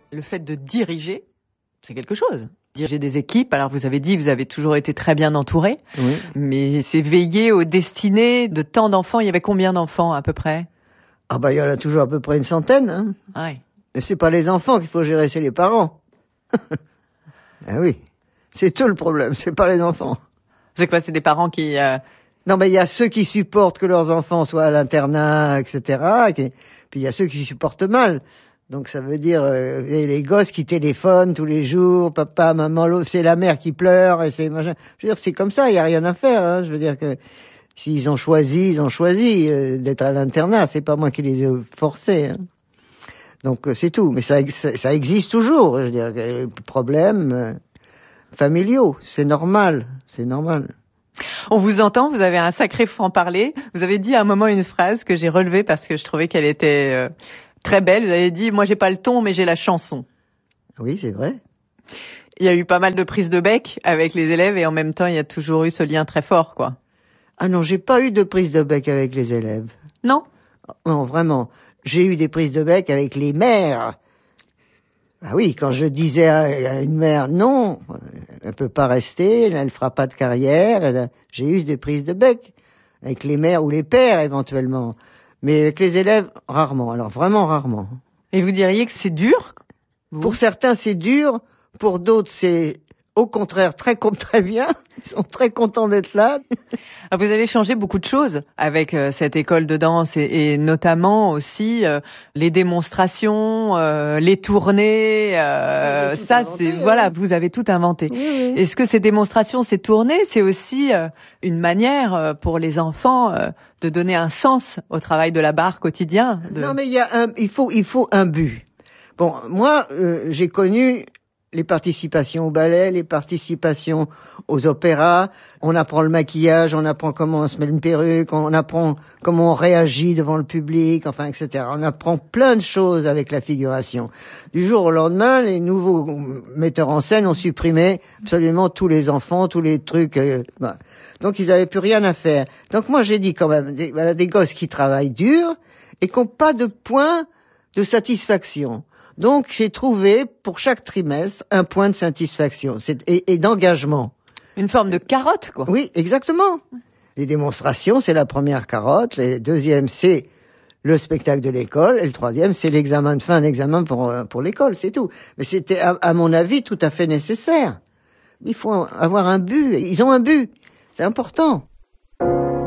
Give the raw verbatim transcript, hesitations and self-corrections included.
Le fait de diriger, c'est quelque chose. Diriger des équipes, alors vous avez dit, vous avez toujours été très bien entouré, Oui. mais c'est veiller aux destinées de tant d'enfants. Il y avait combien d'enfants à peu près? Ah bah il y en a toujours à peu près une centaine. Hein. Ouais. Mais c'est pas les enfants qu'il faut gérer, c'est les parents. Ah oui, c'est tout le problème, c'est pas les enfants. C'est quoi, c'est des parents qui... Euh... Non mais il y a ceux qui supportent que leurs enfants soient à l'internat, et cetera. Qui... Puis il y a ceux qui supportent mal. Donc ça veut dire euh, les gosses qui téléphonent tous les jours, papa, maman, l'autre, c'est la mère qui pleure, et c'est machin. Je veux dire, c'est comme ça, il y a rien à faire. Hein. Je veux dire que s'ils ont choisi, ils ont choisi euh, d'être à l'internat. C'est pas moi qui les ai forcés. Hein. Donc euh, c'est tout. Mais ça, ça, ça existe toujours. Je veux dire, euh, problèmes euh, familiaux, c'est normal, c'est normal. On vous entend, vous avez un sacré franc-parler. Vous avez dit à un moment une phrase que j'ai relevée parce que je trouvais qu'elle était euh, très belle. Vous avez dit, moi j'ai pas le ton, mais j'ai la chanson. Oui, c'est vrai. Il y a eu pas mal de prises de bec avec les élèves et en même temps, il y a toujours eu ce lien très fort, quoi. Ah non, j'ai pas eu de prise de bec avec les élèves. Non? Non, vraiment. J'ai eu des prises de bec avec les mères. Ah oui, quand je disais à une mère, non, elle peut pas rester, elle fera pas de carrière, j'ai eu des prises de bec. Avec les mères ou les pères, éventuellement. Mais avec les élèves, rarement. Alors, vraiment rarement. Et vous diriez que c'est dur? Vous? Pour certains, c'est dur. Pour d'autres, c'est au contraire très, très bien. Ils sont très contents d'être là. Vous allez changer beaucoup de choses avec euh, cette école de danse et, et notamment aussi euh, les démonstrations, euh, les tournées. Euh, tout ça, inventé, c'est hein. voilà, vous avez tout inventé. Oui, oui. Est-ce que ces démonstrations, ces tournées, c'est aussi euh, une manière euh, pour les enfants euh, de donner un sens au travail de la barre quotidien? De... Non, mais il y a un, il faut, il faut un but. Bon, moi, euh, j'ai connu les participations au ballet, les participations aux opéras. On apprend le maquillage, on apprend comment on se met une perruque, on apprend comment on réagit devant le public, enfin, et cetera. On apprend plein de choses avec la figuration. Du jour au lendemain, les nouveaux metteurs en scène ont supprimé absolument tous les enfants, tous les trucs. Euh, bah. Donc, ils n'avaient plus rien à faire. Donc, moi, j'ai dit quand même, des, voilà, des gosses qui travaillent dur et qui n'ont pas de point de satisfaction. Donc, j'ai trouvé, pour chaque trimestre, un point de satisfaction c'est, et, et d'engagement. Une forme de carotte, quoi. Oui, exactement. Les démonstrations, c'est la première carotte. Le deuxième, c'est le spectacle de l'école. Et le troisième, c'est l'examen de fin, un examen pour, pour l'école, c'est tout. Mais c'était, à, à mon avis, tout à fait nécessaire. Il faut avoir un but. Ils ont un but. C'est important.